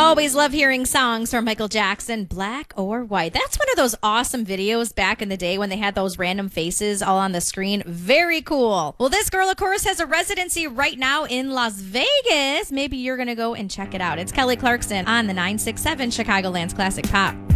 Always love hearing songs from Michael Jackson, Black or White. That's one of those awesome videos back in the day when they had those random faces all on the screen. Very cool. Well, this girl, of course, has a residency right now in Las Vegas. Maybe you're going to go and check it out. It's Kelly Clarkson on the 967 Chicagoland's Classic Pop.